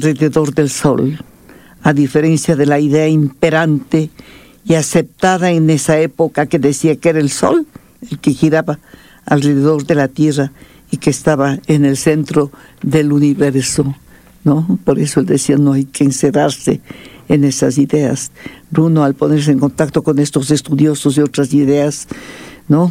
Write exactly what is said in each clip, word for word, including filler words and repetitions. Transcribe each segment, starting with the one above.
alrededor del sol, a diferencia de la idea imperante y aceptada en esa época que decía que era el sol el que giraba alrededor de la Tierra y que estaba en el centro del universo, ¿no? Por eso él decía, no hay que encerrarse en esas ideas. Bruno, al ponerse en contacto con estos estudiosos de otras ideas, ¿no?,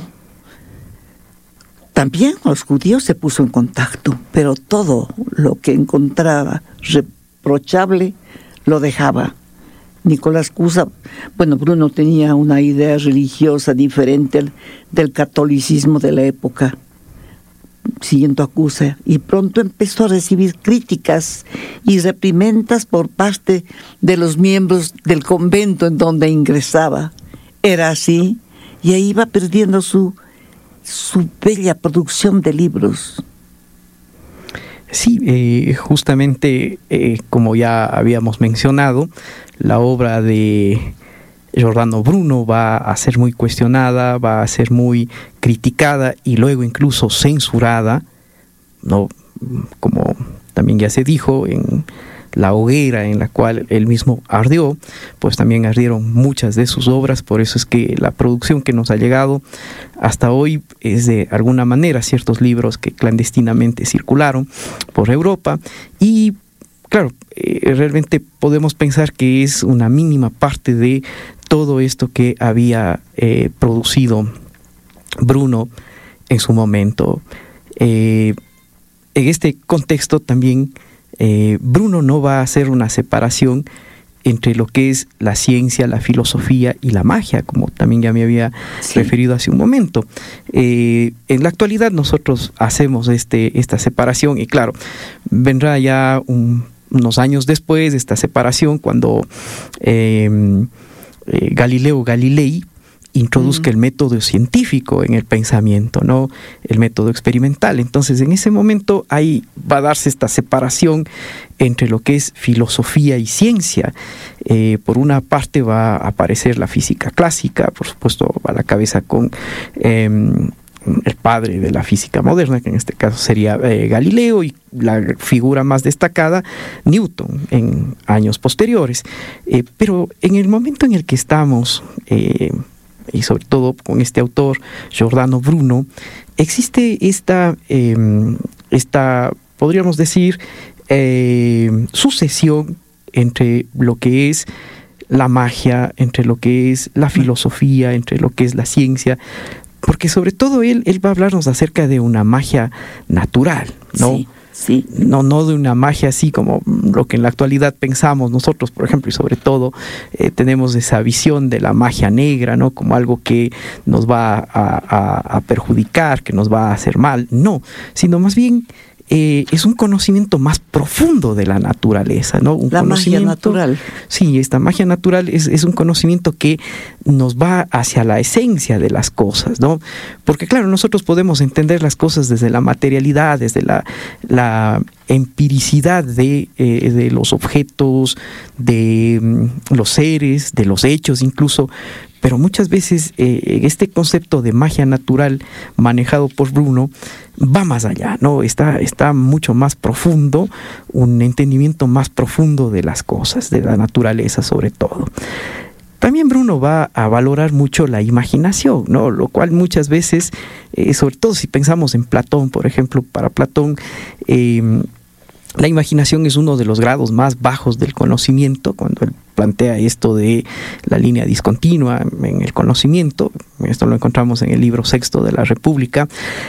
también los judíos se puso en contacto, pero todo lo que encontraba reprochable lo dejaba. Nicolás Cusa, bueno, Bruno tenía una idea religiosa diferente al, del catolicismo de la época, siguiendo a Cusa, y pronto empezó a recibir críticas y reprimendas por parte de los miembros del convento en donde ingresaba. Era así, y ahí iba perdiendo su, su bella producción de libros. Sí, eh, justamente eh, como ya habíamos mencionado, la obra de Giordano Bruno va a ser muy cuestionada, va a ser muy criticada y luego incluso censurada, ¿no? Como también ya se dijo, en la hoguera en la cual él mismo ardió, pues también ardieron muchas de sus obras. Por eso es que la producción que nos ha llegado hasta hoy es de alguna manera ciertos libros que clandestinamente circularon por Europa. Y claro, eh, realmente podemos pensar que es una mínima parte de todo esto que había eh, producido Bruno en su momento. Eh, en este contexto también Eh, Bruno no va a hacer una separación entre lo que es la ciencia, la filosofía y la magia, como también ya me había sí. referido hace un momento. Eh, en la actualidad nosotros hacemos este, esta separación y claro, vendrá ya un, unos años después esta separación cuando eh, eh, Galileo Galilei introduzca mm. el método científico en el pensamiento, ¿no? El método experimental. Entonces, en ese momento ahí va a darse esta separación entre lo que es filosofía y ciencia. Eh, por una parte va a aparecer la física clásica, por supuesto, a la cabeza con eh, el padre de la física moderna, que en este caso sería eh, Galileo, y la figura más destacada, Newton, en años posteriores. Eh, pero en el momento en el que estamos, eh, y sobre todo con este autor, Giordano Bruno, existe esta, eh, esta podríamos decir, eh, sucesión entre lo que es la magia, entre lo que es la filosofía, entre lo que es la ciencia, porque sobre todo él, él va a hablarnos acerca de una magia natural, ¿no? Sí. Sí. No, no de una magia así como lo que en la actualidad pensamos nosotros, por ejemplo, y sobre todo eh, tenemos esa visión de la magia negra, ¿no? Como algo que nos va a, a, a perjudicar, que nos va a hacer mal. No, sino más bien eh, es un conocimiento más profundo de la naturaleza, ¿no? Un la magia natural. Sí, esta magia natural es, es un conocimiento que nos va hacia la esencia de las cosas, ¿no? Porque claro, nosotros podemos entender las cosas desde la materialidad, desde la, la empiricidad de, eh, de los objetos, de um, los seres, de los hechos incluso, pero muchas veces eh, este concepto de magia natural manejado por Bruno va más allá, ¿no? Está, está mucho más profundo, un entendimiento más profundo de las cosas, de la naturaleza sobre todo. También Bruno va a valorar mucho la imaginación, ¿no? Lo cual muchas veces, eh, sobre todo si pensamos en Platón, por ejemplo, para Platón, eh, la imaginación es uno de los grados más bajos del conocimiento, cuando él plantea esto de la línea discontinua en el conocimiento. Esto lo encontramos en el libro sexto de la República.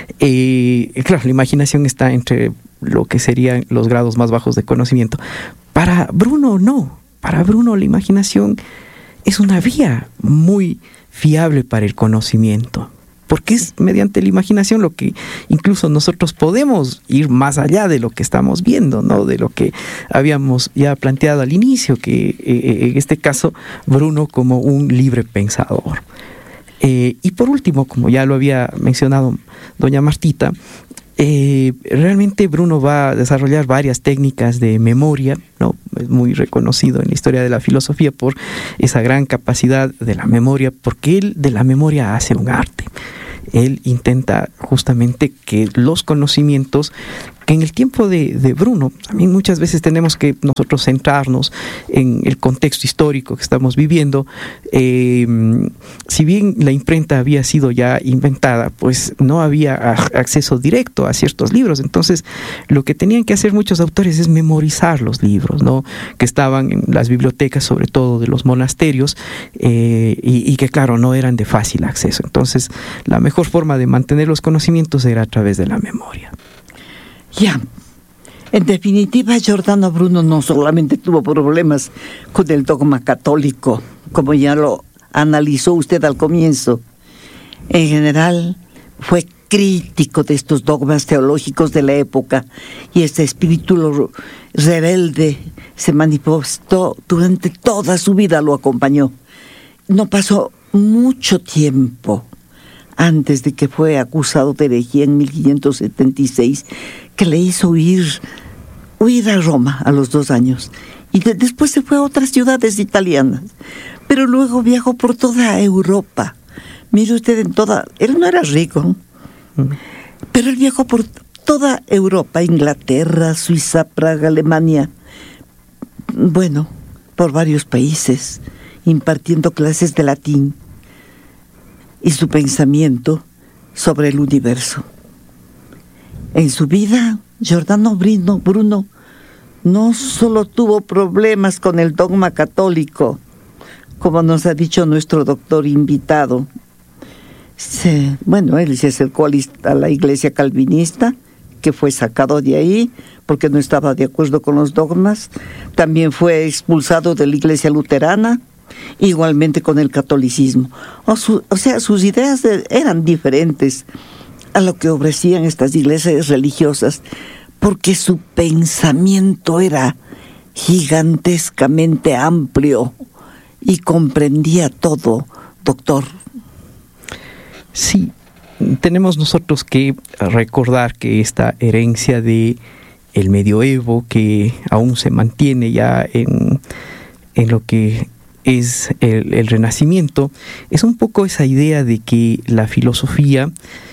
Eh, claro, la imaginación está entre lo que serían los grados más bajos de conocimiento. Para Bruno, no. Para Bruno, la imaginación es una vía muy fiable para el conocimiento, porque es mediante la imaginación lo que incluso nosotros podemos ir más allá de lo que estamos viendo, ¿no? De lo que habíamos ya planteado al inicio, que eh, en este caso Bruno como un libre pensador. Eh, y por último, como ya lo había mencionado doña Martita, Eh, realmente Bruno va a desarrollar varias técnicas de memoria, ¿no? Es muy reconocido en la historia de la filosofía por esa gran capacidad de la memoria, porque él de la memoria hace un arte. Él intenta justamente que los conocimientos que en el tiempo de, de Bruno, también muchas veces tenemos que nosotros centrarnos en el contexto histórico que estamos viviendo. Eh, si bien la imprenta había sido ya inventada, pues no había acceso directo a ciertos libros. Entonces, lo que tenían que hacer muchos autores es memorizar los libros, ¿no?, que estaban en las bibliotecas, sobre todo de los monasterios, eh, y, y que, claro, no eran de fácil acceso. Entonces, la mejor forma de mantener los conocimientos era a través de la memoria. Ya, en definitiva, Giordano Bruno no solamente tuvo problemas con el dogma católico, como ya lo analizó usted al comienzo. En general, fue crítico de estos dogmas teológicos de la época, y este espíritu rebelde se manifestó durante toda su vida, lo acompañó. No pasó mucho tiempo antes de que fue acusado de herejía en mil quinientos setenta y seis, que le hizo huir, huir a Roma a los dos años. Y de, después se fue a otras ciudades italianas. Pero luego viajó por toda Europa. Mire usted, en toda... Él no era rico, ¿no? Mm. Pero él viajó por toda Europa, Inglaterra, Suiza, Praga, Alemania. Bueno, por varios países, impartiendo clases de latín y su pensamiento sobre el universo. En su vida, Giordano Bruno, Bruno no solo tuvo problemas con el dogma católico, como nos ha dicho nuestro doctor invitado. Se, bueno, él se acercó a la iglesia calvinista, que fue sacado de ahí porque no estaba de acuerdo con los dogmas. También fue expulsado de la iglesia luterana, igualmente con el catolicismo. O, su, o sea, sus ideas de, eran diferentes a lo que ofrecían estas iglesias religiosas, porque su pensamiento era gigantescamente amplio y comprendía todo, doctor. Sí, tenemos nosotros que recordar que esta herencia de el medioevo, que aún se mantiene ya en, en lo que es el, el Renacimiento, es un poco esa idea de que la filosofía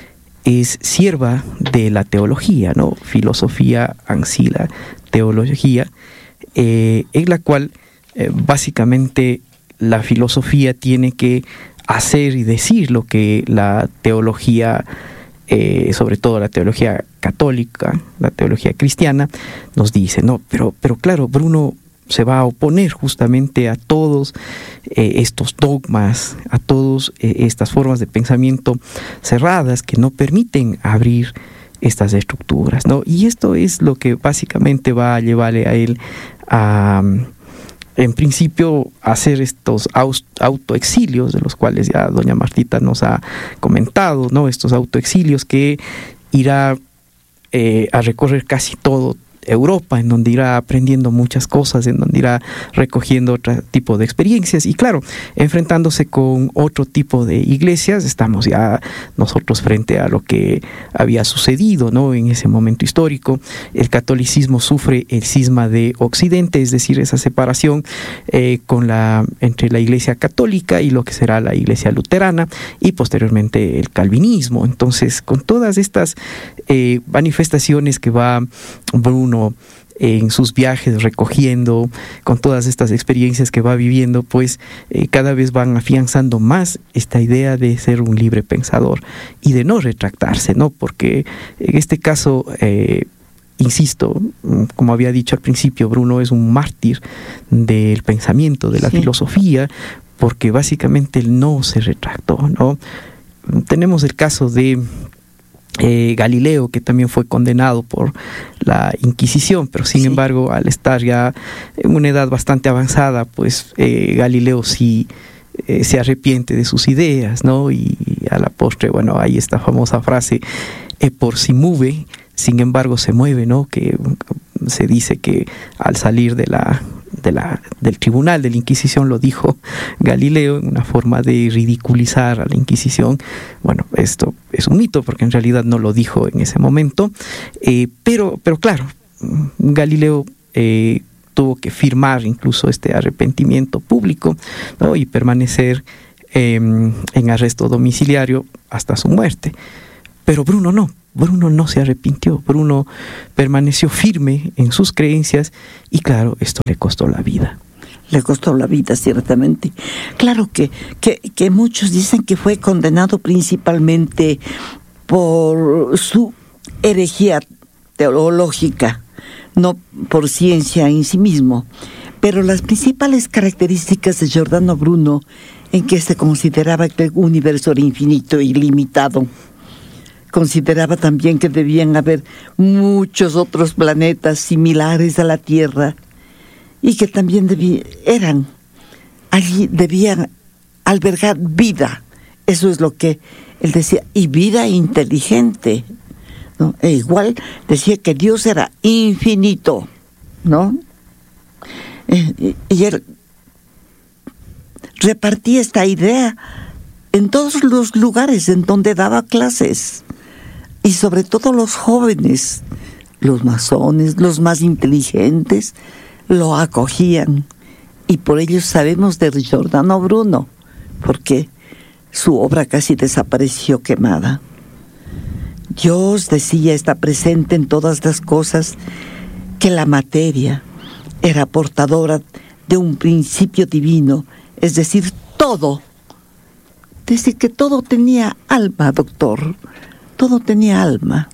es sierva de la teología, ¿no? Filosofía ansila teología, eh, en la cual eh, básicamente la filosofía tiene que hacer y decir lo que la teología, eh, sobre todo la teología católica, la teología cristiana, nos dice, ¿no? Pero, pero claro, Bruno se va a oponer justamente a todos eh, estos dogmas, a todas eh, estas formas de pensamiento cerradas que no permiten abrir estas estructuras, ¿no? Y esto es lo que básicamente va a llevarle a él a, en principio, a hacer estos autoexilios, de los cuales ya doña Martita nos ha comentado, ¿no? Estos autoexilios que irá eh, a recorrer casi todo Europa, en donde irá aprendiendo muchas cosas, en donde irá recogiendo otro tipo de experiencias y claro, enfrentándose con otro tipo de iglesias. Estamos ya nosotros frente a lo que había sucedido, ¿no? En ese momento histórico. El catolicismo sufre el cisma de Occidente, es decir, esa separación eh, con la, entre la iglesia católica y lo que será la iglesia luterana y posteriormente el calvinismo. Entonces, con todas estas eh, manifestaciones que va Bruno en sus viajes recogiendo, con todas estas experiencias que va viviendo, pues eh, cada vez van afianzando más esta idea de ser un libre pensador y de no retractarse, ¿no? Porque en este caso, eh, insisto, como había dicho al principio, Bruno es un mártir del pensamiento, de la sí. filosofía, porque básicamente él no se retractó, ¿no? Tenemos el caso de Eh, Galileo, que también fue condenado por la Inquisición, pero sin sí. embargo, al estar ya en una edad bastante avanzada, pues eh, Galileo sí eh, se arrepiente de sus ideas, ¿no? Y a la postre, bueno, hay esta famosa frase, e por si mueve, sin embargo se mueve, ¿no? Que se dice que al salir de la De la, del tribunal de la Inquisición, lo dijo Galileo en una forma de ridiculizar a la Inquisición. Bueno, esto es un mito porque en realidad no lo dijo en ese momento, eh, pero, pero claro, Galileo eh, tuvo que firmar incluso este arrepentimiento público, ¿no? Y permanecer eh, en arresto domiciliario hasta su muerte. pero Bruno no. Bruno no se arrepintió, Bruno permaneció firme en sus creencias y claro, esto le costó la vida. Le costó la vida, ciertamente. Claro que, que, que muchos dicen que fue condenado principalmente por su herejía teológica, no por ciencia en sí mismo. Pero las principales características de Giordano Bruno, en que se consideraba que el universo era infinito e ilimitado, consideraba también que debían haber muchos otros planetas similares a la Tierra y que también debí, eran, allí debían albergar vida. Eso es lo que él decía, y vida inteligente, ¿no? E igual decía que Dios era infinito, ¿no? Eh, y, y él repartía esta idea en todos los lugares en donde daba clases. Y sobre todo los jóvenes, los masones, los más inteligentes, lo acogían. Y por ello sabemos de Giordano Bruno, porque su obra casi desapareció quemada. Dios, decía, está presente en todas las cosas, que la materia era portadora de un principio divino, es decir, todo. Decir que todo tenía alma, doctor. Todo tenía alma.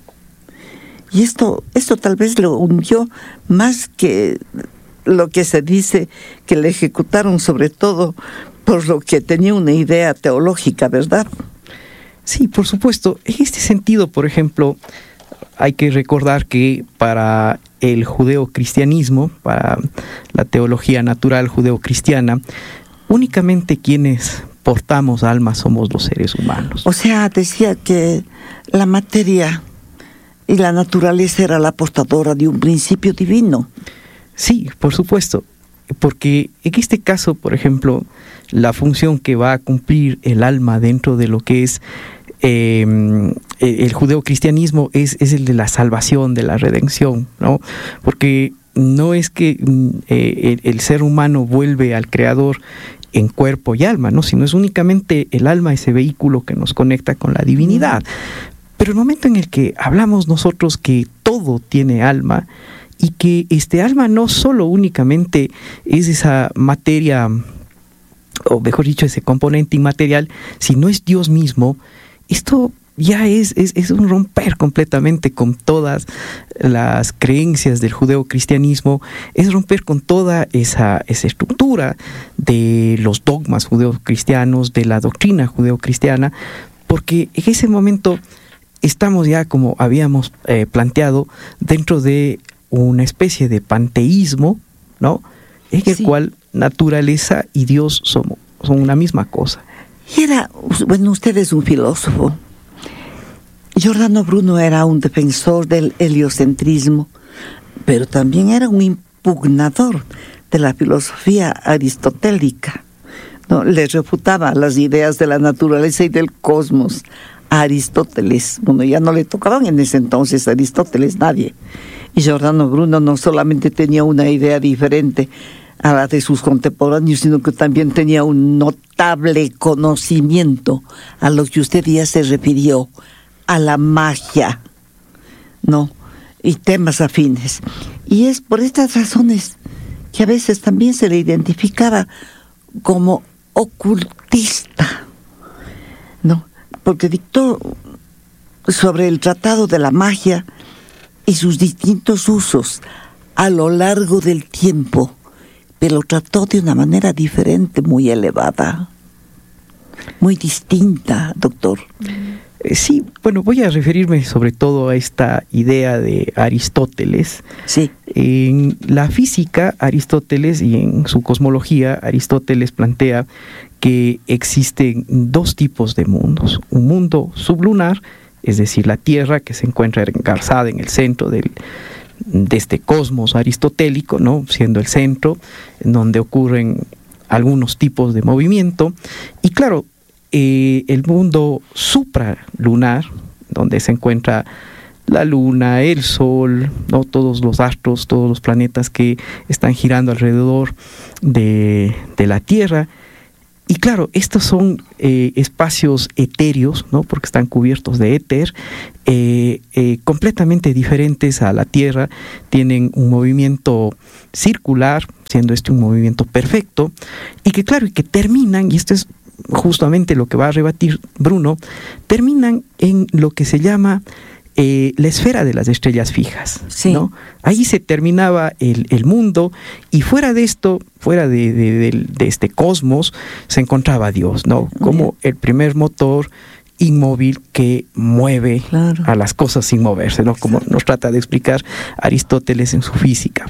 Y esto, esto tal vez lo hundió más que lo que se dice que le ejecutaron, sobre todo por lo que tenía una idea teológica, ¿verdad? Sí, por supuesto. En este sentido, por ejemplo, hay que recordar que para el judeocristianismo, para la teología natural judeocristiana, únicamente quienes portamos alma somos los seres humanos. O sea, decía que la materia y la naturaleza era la portadora de un principio divino. Sí, por supuesto, porque en este caso, por ejemplo, la función que va a cumplir el alma dentro de lo que es eh, el judeocristianismo es, es el de la salvación, de la redención, ¿no? Porque no es que eh, el, el ser humano vuelve al Creador en cuerpo y alma, ¿no? Sino es únicamente el alma, ese vehículo que nos conecta con la divinidad. Pero el momento en el que hablamos nosotros que todo tiene alma y que este alma no solo únicamente es esa materia, o mejor dicho, ese componente inmaterial, sino es Dios mismo, esto ya es, es, es un romper completamente con todas las creencias del judeocristianismo, es romper con toda esa, esa estructura de los dogmas judeocristianos, de la doctrina judeocristiana, porque en ese momento estamos ya, como habíamos eh, planteado, dentro de una especie de panteísmo, ¿no? En el sí. cual naturaleza y Dios son, son una misma cosa. Y era, bueno, usted es un filósofo. Giordano Bruno era un defensor del heliocentrismo, pero también era un impugnador de la filosofía aristotélica, ¿no? Le refutaba las ideas de la naturaleza y del cosmos a Aristóteles. Bueno, ya no le tocaban en ese entonces a Aristóteles nadie. Y Giordano Bruno no solamente tenía una idea diferente a la de sus contemporáneos, sino que también tenía un notable conocimiento a lo que usted ya se refirió, a la magia, ¿no? Y temas afines. Y es por estas razones que a veces también se le identificaba como ocultista, ¿no? Porque dictó sobre el tratado de la magia y sus distintos usos a lo largo del tiempo, pero lo trató de una manera diferente, muy elevada, muy distinta, doctor. Sí, bueno, voy a referirme sobre todo a esta idea de Aristóteles. Sí. En la física, Aristóteles, y en su cosmología, Aristóteles plantea que existen dos tipos de mundos. Un mundo sublunar, es decir, la Tierra, que se encuentra engarzada en el centro del, de este cosmos aristotélico, ¿no? Siendo el centro, en donde ocurren algunos tipos de movimiento. Y claro, Eh, el mundo supralunar, donde se encuentra la luna, el sol, ¿no? Todos los astros, todos los planetas que están girando alrededor de, de la Tierra. y claro, estos son eh, espacios etéreos, ¿no? Porque están cubiertos de éter, eh, eh, completamente diferentes a la Tierra, tienen un movimiento circular, siendo este un movimiento perfecto, y que claro, y que terminan, y esto es justamente lo que va a rebatir Bruno, terminan en lo que se llama eh, la esfera de las estrellas fijas, sí. ¿no? Ahí se terminaba el, el mundo, y fuera de esto, fuera de, de, de, de este cosmos, se encontraba Dios, ¿no? Como el primer motor inmóvil que mueve claro. a las cosas sin moverse, ¿no? Como nos trata de explicar Aristóteles en su física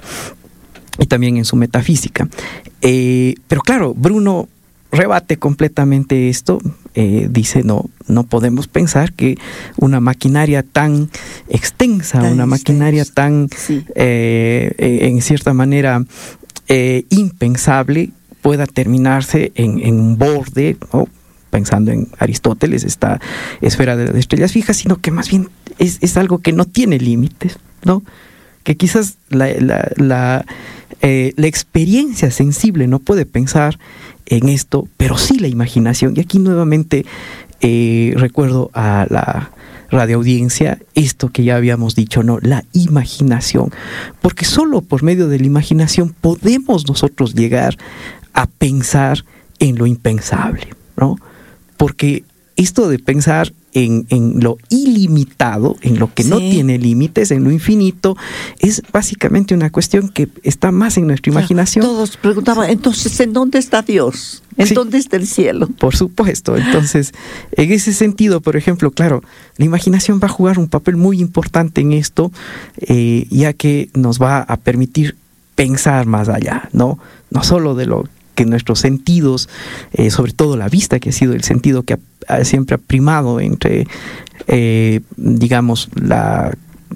y también en su metafísica. Eh, pero claro, Bruno rebate completamente esto, eh, dice no, no podemos pensar que una maquinaria tan extensa, tan una maquinaria extensa. tan, sí. eh, eh, en cierta manera, eh, impensable, pueda terminarse en, en un borde, ¿no? Pensando en Aristóteles, esta esfera de las estrellas fijas, sino que más bien es, es algo que no tiene límites, ¿no? Que quizás la, la, la, eh, la experiencia sensible no puede pensar en esto, pero sí la imaginación. Y aquí nuevamente eh, recuerdo a la radioaudiencia esto que ya habíamos dicho, ¿no? La imaginación. Porque solo por medio de la imaginación podemos nosotros llegar a pensar en lo impensable, ¿no? Porque esto de pensar en, en lo ilimitado, en lo que sí. no tiene límites, en lo infinito, es básicamente una cuestión que está más en nuestra claro, imaginación. Todos preguntaban, entonces, ¿en dónde está Dios? ¿En sí, dónde está el cielo? Por supuesto. Entonces, en ese sentido, por ejemplo, claro, la imaginación va a jugar un papel muy importante en esto, eh, ya que nos va a permitir pensar más allá, ¿no? No solo de lo que nuestros sentidos, eh, sobre todo la vista, que ha sido el sentido que ha, ha siempre ha primado entre, eh, digamos, la,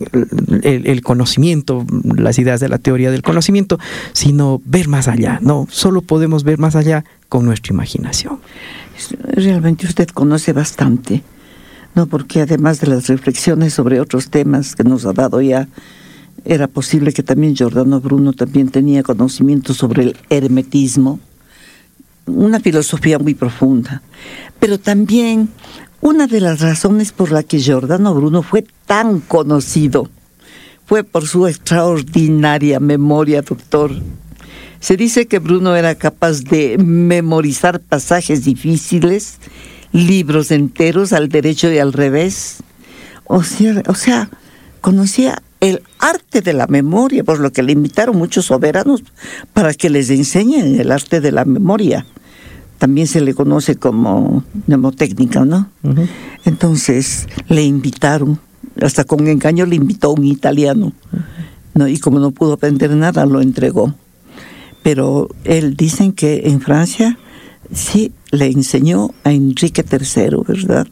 el, el conocimiento, las ideas de la teoría del conocimiento, sino ver más allá, ¿no? Solo podemos ver más allá con nuestra imaginación. Realmente usted conoce bastante, ¿no? Porque además de las reflexiones sobre otros temas que nos ha dado ya, era posible que también Giordano Bruno también tenía conocimiento sobre el hermetismo, una filosofía muy profunda. Pero también una de las razones por la que Giordano Bruno fue tan conocido fue por su extraordinaria memoria, doctor. Se dice que Bruno era capaz de memorizar pasajes difíciles, libros enteros al derecho y al revés. O sea, o sea, conocía el arte de la memoria, por lo que le invitaron muchos soberanos para que les enseñen el arte de la memoria. También se le conoce como mnemotécnica, ¿no? Uh-huh. Entonces le invitaron, hasta con engaño le invitó un italiano, ¿no? Y como no pudo aprender nada, lo entregó. Pero él, dicen que en Francia sí le enseñó a Enrique tercero, ¿verdad?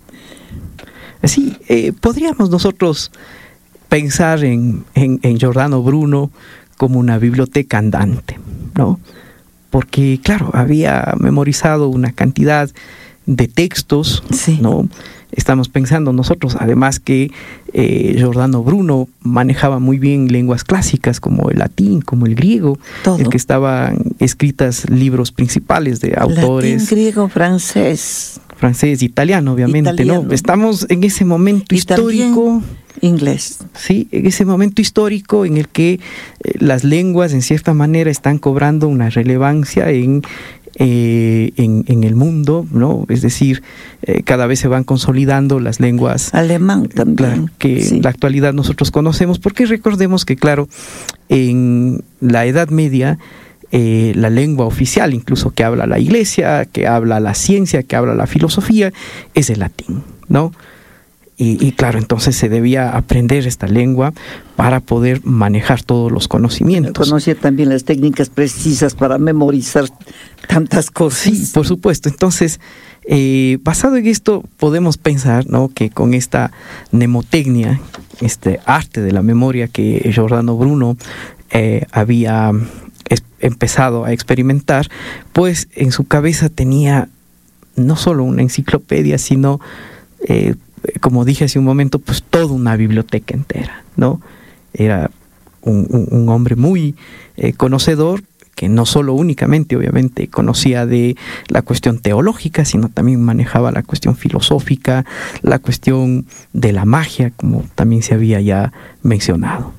Sí, eh, podríamos nosotros pensar en, en, en Giordano Bruno como una biblioteca andante, ¿no? Porque, claro, había memorizado una cantidad de textos, sí. ¿no? Estamos pensando nosotros, además que eh, Giordano Bruno manejaba muy bien lenguas clásicas como el latín, como el griego, Todo. en que estaban escritas libros principales de autores. Latín, griego, francés. Francés, italiano, obviamente, italiano. ¿no? Estamos en ese momento y histórico. Inglés. Sí, en ese momento histórico en el que eh, las lenguas, en cierta manera, están cobrando una relevancia en, eh, en, en el mundo, ¿no? Es decir, eh, cada vez se van consolidando las lenguas. Alemán también. Claro, que sí. en la actualidad nosotros conocemos, porque recordemos que, claro, en la Edad Media, Eh, la lengua oficial, incluso que habla la iglesia, que habla la ciencia, que habla la filosofía, es el latín, ¿no? Y, y claro, entonces se debía aprender esta lengua para poder manejar todos los conocimientos. Conocía también las técnicas precisas para memorizar tantas cosas. Sí, por supuesto. Entonces, eh, basado en esto, podemos pensar, ¿no?, que con esta mnemotecnia, este arte de la memoria que Giordano Bruno eh, había empezado a experimentar, pues en su cabeza tenía no solo una enciclopedia, sino, eh, como dije hace un momento, pues toda una biblioteca entera, ¿no? Era un, un, un hombre muy eh, conocedor, que no solo únicamente, obviamente, conocía de la cuestión teológica, sino también manejaba la cuestión filosófica, la cuestión de la magia, como también se había ya mencionado.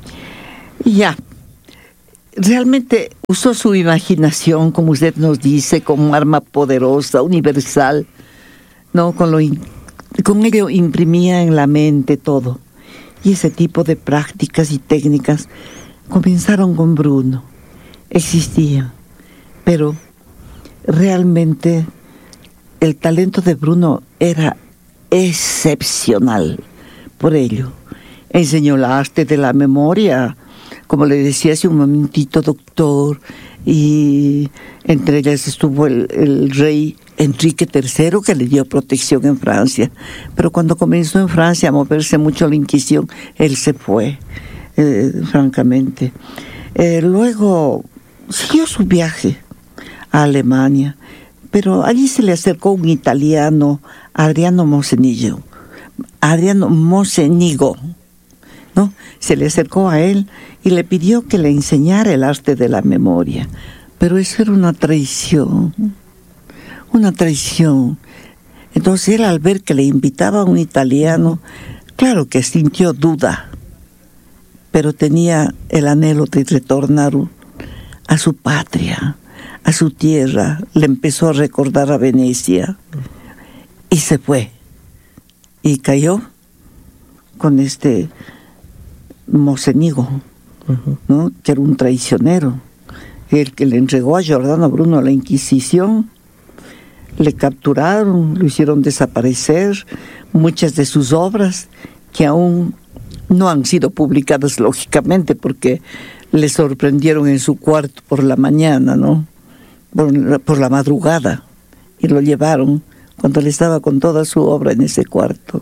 Ya, realmente usó su imaginación, como usted nos dice, como arma poderosa, universal, ¿no? Con, lo in- con ello imprimía en la mente todo. Y ese tipo de prácticas y técnicas comenzaron con Bruno. Existían, pero realmente el talento de Bruno era excepcional. Por ello, enseñó el arte de la memoria, como le decía hace un momentito, doctor, y entre ellas estuvo el, el rey Enrique tercero, que le dio protección en Francia. Pero cuando comenzó en Francia a moverse mucho la Inquisición, él se fue, eh, francamente. Eh, luego siguió su viaje a Alemania, pero allí se le acercó un italiano, Adriano Mocenigo, Adriano Mocenigo, ¿no? Se le acercó a él y le pidió que le enseñara el arte de la memoria. Pero eso era una traición, una traición. Entonces él, al ver que le invitaba a un italiano, claro que sintió duda, pero tenía el anhelo de retornar a su patria, a su tierra. Le empezó a recordar a Venecia y se fue. Y cayó con este Mocenigo, uh-huh. ¿no? Que era un traicionero, el que le entregó a Giordano Bruno a la Inquisición. Le capturaron, lo hicieron desaparecer, muchas de sus obras que aún no han sido publicadas, lógicamente, porque le sorprendieron en su cuarto por la mañana, ¿no? Por, por la madrugada, y lo llevaron cuando él estaba con toda su obra en ese cuarto.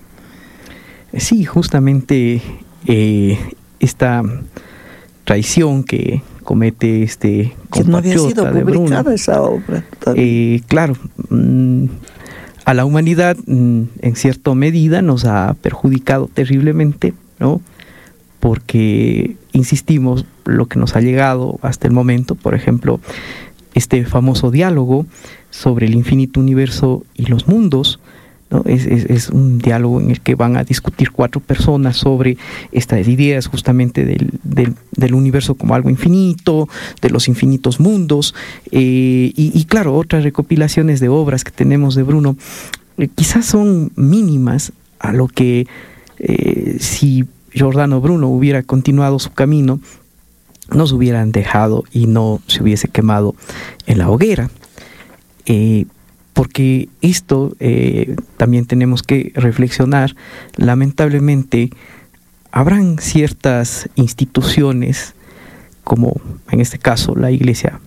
Sí, justamente eh, esta traición que comete este que no había sido de publicada Bruno, esa obra. Eh, claro, mmm, a la humanidad mmm, en cierta medida nos ha perjudicado terriblemente, ¿no? Porque, insistimos, lo que nos ha llegado hasta el momento, por ejemplo, este famoso diálogo sobre el infinito universo y los mundos, ¿no? Es, es, es un diálogo en el que van a discutir cuatro personas sobre estas ideas justamente del, del, del universo como algo infinito, de los infinitos mundos, eh, y, y claro, otras recopilaciones de obras que tenemos de Bruno, eh, quizás son mínimas a lo que eh, si Giordano Bruno hubiera continuado su camino, nos hubieran dejado y no se hubiese quemado en la hoguera. Eh, porque esto eh, también tenemos que reflexionar. Lamentablemente habrán ciertas instituciones, como en este caso la Iglesia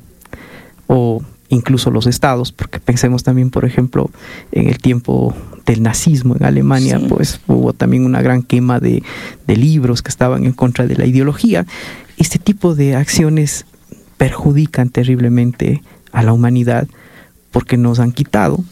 o incluso los estados, porque pensemos también, por ejemplo, en el tiempo del nazismo en Alemania, sí. Pues hubo también una gran quema de, de libros que estaban en contra de la ideología. Este tipo de acciones perjudican terriblemente a la humanidad, porque nos han quitado,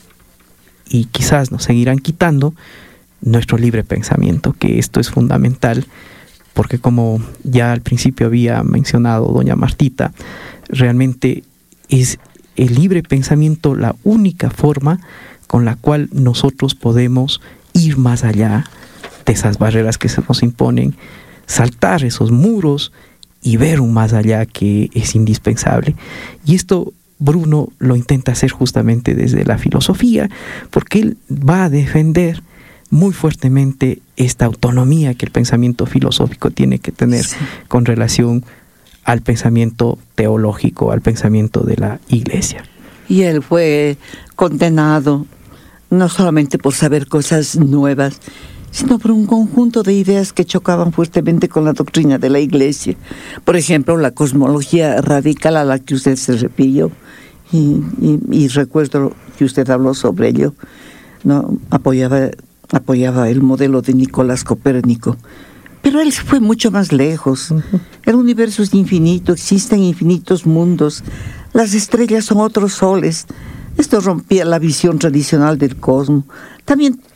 y quizás nos seguirán quitando, nuestro libre pensamiento, que esto es fundamental, porque como ya al principio había mencionado doña Martita, realmente es el libre pensamiento la única forma con la cual nosotros podemos ir más allá de esas barreras que se nos imponen, saltar esos muros y ver un más allá que es indispensable. Y esto Bruno lo intenta hacer justamente desde la filosofía, porque él va a defender muy fuertemente esta autonomía que el pensamiento filosófico tiene que tener, sí, con relación al pensamiento teológico, al pensamiento de la Iglesia. Y él fue condenado no solamente por saber cosas nuevas, sino por un conjunto de ideas que chocaban fuertemente con la doctrina de la Iglesia. Por ejemplo, la cosmología radical a la que usted se refirió, y, y, y recuerdo que usted habló sobre ello, ¿no? Apoyaba, apoyaba el modelo de Nicolás Copérnico. Pero él fue mucho más lejos. Uh-huh. El universo es infinito, existen infinitos mundos, las estrellas son otros soles. Esto rompía la visión tradicional del cosmos. También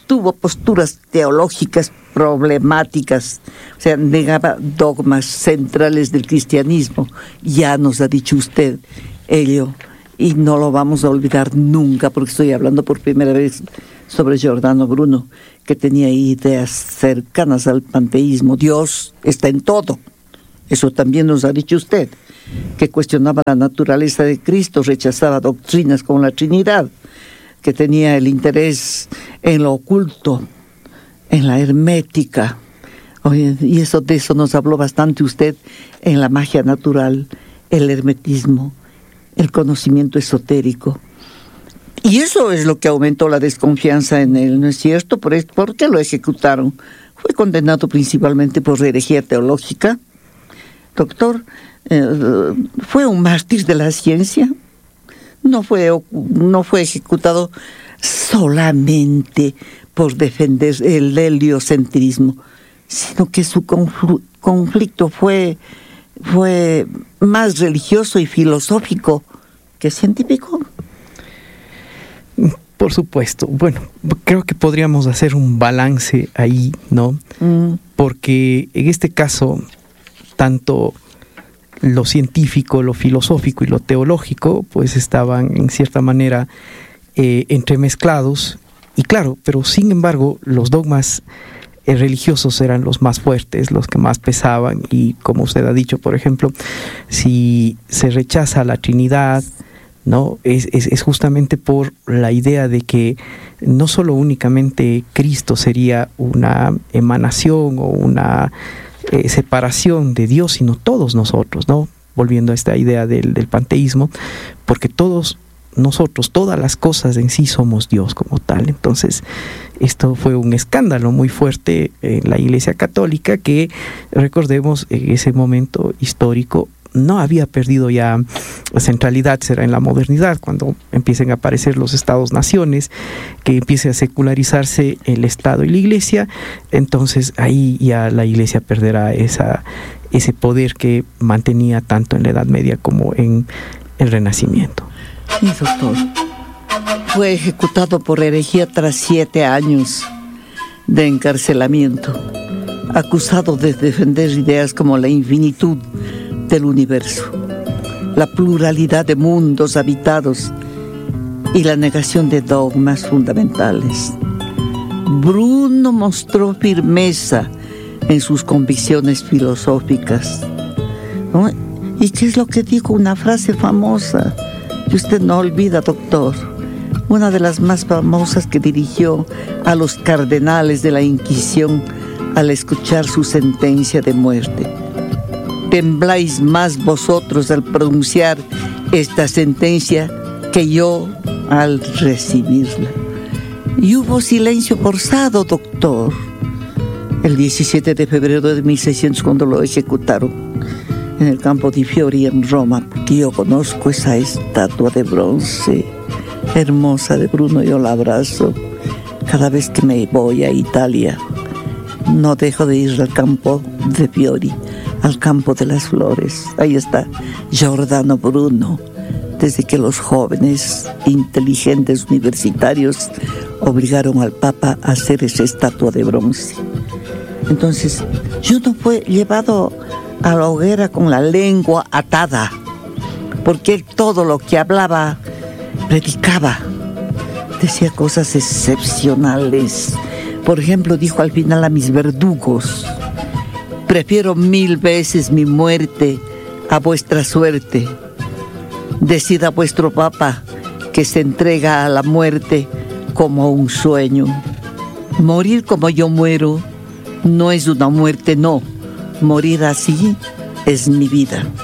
tuvo posturas teológicas problemáticas, o sea, negaba dogmas centrales del cristianismo. Ya nos ha dicho usted ello, y no lo vamos a olvidar nunca, porque estoy hablando por primera vez sobre Giordano Bruno, que tenía ideas cercanas al panteísmo. Dios está en todo. Eso también nos ha dicho usted, que cuestionaba la naturaleza de Cristo, rechazaba doctrinas como la Trinidad, que tenía el interés en lo oculto, en la hermética. Oye, y eso, de eso nos habló bastante usted, en la magia natural, el hermetismo, el conocimiento esotérico. Y eso es lo que aumentó la desconfianza en él, ¿no es cierto? ¿Por, ¿por qué lo ejecutaron? Fue condenado principalmente por herejía teológica. Doctor, eh, ¿fue un mártir de la ciencia? No fue, no fue ejecutado solamente por defender el heliocentrismo, sino que su confl- conflicto fue, fue más religioso y filosófico que científico. Por supuesto. Bueno, creo que podríamos hacer un balance ahí, ¿no? Mm. Porque en este caso, tanto lo científico, lo filosófico y lo teológico, pues estaban en cierta manera eh, entremezclados. Y claro, pero sin embargo, los dogmas eh, religiosos eran los más fuertes, los que más pesaban. Y como usted ha dicho, por ejemplo, si se rechaza la Trinidad, ¿no? Es, es, es justamente por la idea de que no solo únicamente Cristo sería una emanación o una eh, separación de Dios, sino todos nosotros, ¿no? Volviendo a esta idea del, del panteísmo, porque todos nosotros, todas las cosas en sí somos Dios como tal. Entonces, esto fue un escándalo muy fuerte en la Iglesia Católica, que, recordemos, en ese momento histórico no había perdido ya centralidad. Será en la modernidad cuando empiecen a aparecer los estados-naciones, que empiece a secularizarse el Estado y la Iglesia. Entonces ahí ya la Iglesia perderá esa, ese poder que mantenía tanto en la Edad Media como en el Renacimiento. Sí, doctor. Fue ejecutado por herejía tras siete años de encarcelamiento, acusado de defender ideas como la infinitud del universo, la pluralidad de mundos habitados y la negación de dogmas fundamentales. Bruno mostró firmeza en sus convicciones filosóficas, ¿no? ¿Y qué es lo que dijo? Una frase famosa que usted no olvida, doctor, una de las más famosas que dirigió a los cardenales de la Inquisición al escuchar su sentencia de muerte. Tembláis más vosotros al pronunciar esta sentencia que yo al recibirla. Y hubo silencio forzado, doctor, el diecisiete de febrero de mil seiscientos, cuando lo ejecutaron en el Campo di Fiori en Roma, porque yo conozco esa estatua de bronce hermosa de Bruno. Yo la abrazo cada vez que me voy a Italia. No dejo de ir al Campo di Fiori, al Campo de las Flores. Ahí está Giordano Bruno, desde que los jóvenes inteligentes universitarios obligaron al Papa a hacer esa estatua de bronce. Entonces, yo no fue llevado a la hoguera con la lengua atada, porque él todo lo que hablaba, predicaba, decía cosas excepcionales. Por ejemplo, dijo al final a mis verdugos: prefiero mil veces mi muerte a vuestra suerte. Decid a vuestro Papa que se entrega a la muerte como un sueño. Morir como yo muero no es una muerte, no. Morir así es mi vida.